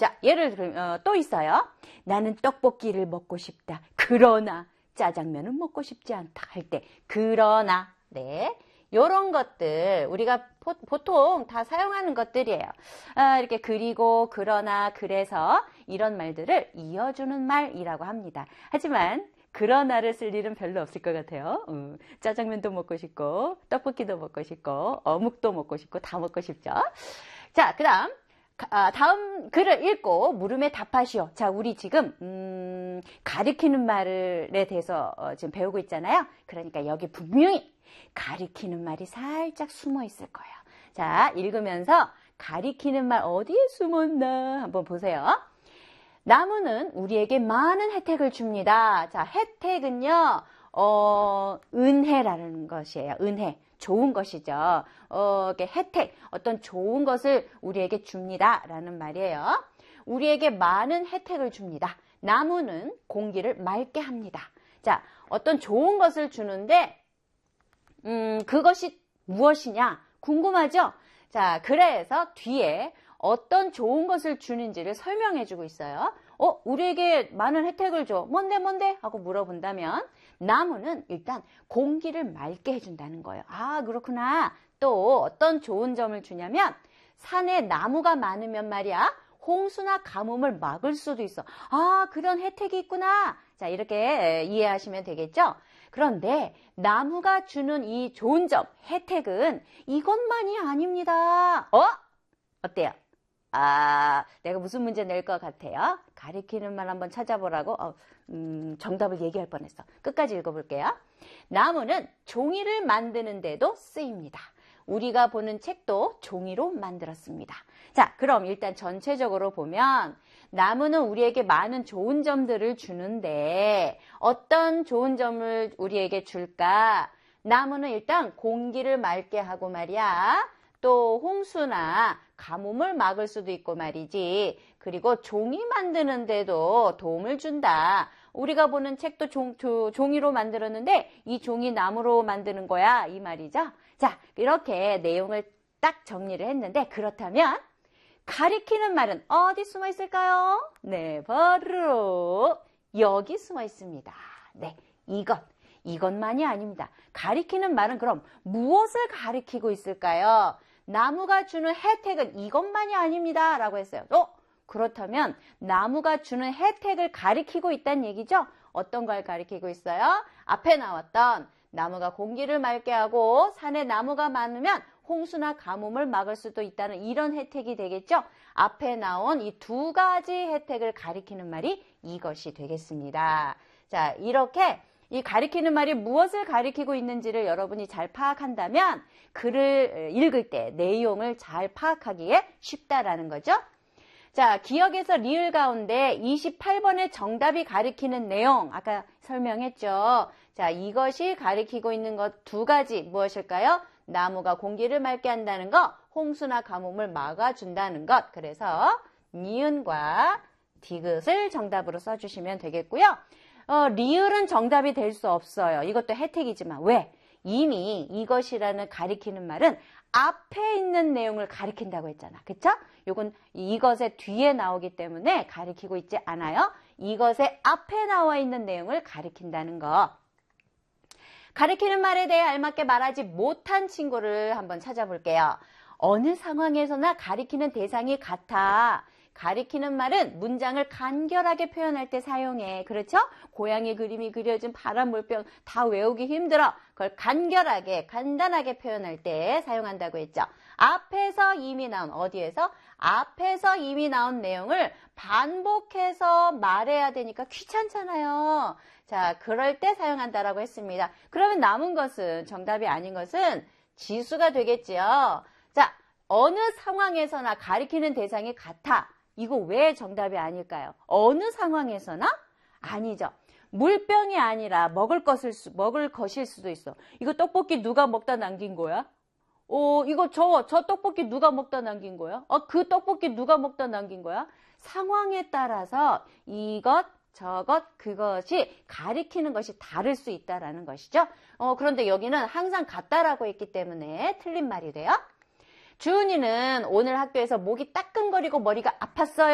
자, 예를 들면 또 있어요. 나는 떡볶이를 먹고 싶다. 그러나 짜장면은 먹고 싶지 않다 할 때 그러나. 네. 요런 것들 우리가 보통 다 사용하는 것들이에요. 이렇게 그리고, 그러나, 그래서 이런 말들을 이어주는 말이라고 합니다. 하지만 그러나를 쓸 일은 별로 없을 것 같아요. 짜장면도 먹고 싶고 떡볶이도 먹고 싶고 어묵도 먹고 싶고 다 먹고 싶죠. 자, 다음 글을 읽고 물음에 답하시오. 자, 우리 지금 가리키는 말에 대해서 지금 배우고 있잖아요. 그러니까 여기 분명히 가리키는 말이 살짝 숨어 있을 거예요. 자, 읽으면서 가리키는 말 어디에 숨었나 한번 보세요. 나무는 우리에게 많은 혜택을 줍니다. 자, 혜택은요, 은혜라는 것이에요. 은혜. 좋은 것이죠. 이렇게 혜택, 어떤 좋은 것을 우리에게 줍니다. 라는 말이에요. 우리에게 많은 혜택을 줍니다. 나무는 공기를 맑게 합니다. 자, 어떤 좋은 것을 주는데, 그것이 무엇이냐? 궁금하죠? 자, 그래서 뒤에 어떤 좋은 것을 주는지를 설명해 주고 있어요. 우리에게 많은 혜택을 줘. 뭔데? 하고 물어본다면 나무는 일단 공기를 맑게 해준다는 거예요. 아, 그렇구나. 또 어떤 좋은 점을 주냐면 산에 나무가 많으면 말이야. 홍수나 가뭄을 막을 수도 있어. 아, 그런 혜택이 있구나. 자, 이렇게 이해하시면 되겠죠? 그런데 나무가 주는 이 좋은 점, 혜택은 이것만이 아닙니다. 어때요? 내가 무슨 문제 낼 것 같아요? 가리키는 말 한번 찾아보라고 정답을 얘기할 뻔했어. 끝까지 읽어볼게요. 나무는 종이를 만드는 데도 쓰입니다. 우리가 보는 책도 종이로 만들었습니다. 자, 그럼 일단 전체적으로 보면 나무는 우리에게 많은 좋은 점들을 주는데 어떤 좋은 점을 우리에게 줄까? 나무는 일단 공기를 맑게 하고 말이야. 또 홍수나 가뭄을 막을 수도 있고 말이지. 그리고 종이 만드는 데도 도움을 준다. 우리가 보는 책도 종이로 만들었는데 이 종이 나무로 만드는 거야. 이 말이죠. 자, 이렇게 내용을 딱 정리를 했는데 그렇다면 가리키는 말은 어디 숨어 있을까요? 네, 바로 여기 숨어 있습니다. 네, 이것만이 아닙니다. 가리키는 말은 그럼 무엇을 가리키고 있을까요? 나무가 주는 혜택은 이것만이 아닙니다. 라고 했어요. 그렇다면 나무가 주는 혜택을 가리키고 있다는 얘기죠? 어떤 걸 가리키고 있어요? 앞에 나왔던 나무가 공기를 맑게 하고 산에 나무가 많으면 홍수나 가뭄을 막을 수도 있다는 이런 혜택이 되겠죠? 앞에 나온 이 두 가지 혜택을 가리키는 말이 이것이 되겠습니다. 자, 이렇게 이 가리키는 말이 무엇을 가리키고 있는지를 여러분이 잘 파악한다면 글을 읽을 때 내용을 잘 파악하기에 쉽다라는 거죠. 자, 기억에서 리을 가운데 28번의 정답이 가리키는 내용 아까 설명했죠. 자, 이것이 가리키고 있는 것 두 가지 무엇일까요? 나무가 공기를 맑게 한다는 것, 홍수나 가뭄을 막아준다는 것. 그래서 니은과 디귿을 정답으로 써주시면 되겠고요. 리을은 정답이 될 수 없어요. 이것도 혜택이지만 왜? 이미 이것이라는 가리키는 말은 앞에 있는 내용을 가리킨다고 했잖아. 그쵸? 요건 이것의 뒤에 나오기 때문에 가리키고 있지 않아요. 이것의 앞에 나와 있는 내용을 가리킨다는 거. 가리키는 말에 대해 알맞게 말하지 못한 친구를 한번 찾아볼게요. 어느 상황에서나 가리키는 대상이 같아. 가리키는 말은 문장을 간결하게 표현할 때 사용해. 그렇죠? 고양이 그림이 그려진 파란 물병 다 외우기 힘들어. 그걸 간결하게, 간단하게 표현할 때 사용한다고 했죠. 앞에서 이미 나온, 어디에서? 앞에서 이미 나온 내용을 반복해서 말해야 되니까 귀찮잖아요. 자, 그럴 때 사용한다라고 했습니다. 그러면 남은 것은, 정답이 아닌 것은 지수가 되겠지요. 자, 어느 상황에서나 가리키는 대상이 같아. 이거 왜 정답이 아닐까요? 어느 상황에서나? 아니죠. 물병이 아니라 먹을 것일 수도 있어. 이거 떡볶이 누가 먹다 남긴 거야? 이거 저 떡볶이 누가 먹다 남긴 거야? 그 떡볶이 누가 먹다 남긴 거야? 상황에 따라서 이것, 저것, 그것이 가리키는 것이 다를 수 있다라는 것이죠. 그런데 여기는 항상 같다라고 했기 때문에 틀린 말이 돼요. 주은이는 오늘 학교에서 목이 따끔거리고 머리가 아팠어요.